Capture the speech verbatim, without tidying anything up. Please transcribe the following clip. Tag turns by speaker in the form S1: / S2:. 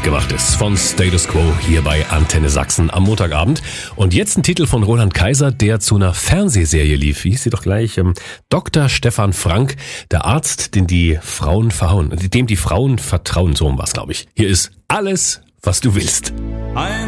S1: gemacht ist von Status Quo hier bei Antenne Sachsen am Montagabend. Und jetzt ein Titel von Roland Kaiser, der zu einer Fernsehserie lief. Wie hieß sie doch gleich? Ähm, Doktor Stefan Frank, der Arzt, den die Frauen verhauen, dem die Frauen vertrauen, so was glaube ich. Hier ist Alles, was du willst.